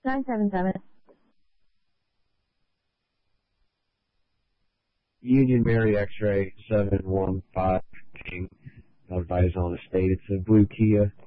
977. Union Mary X-ray 715 King. Notified is on the state. It's a blue Kia.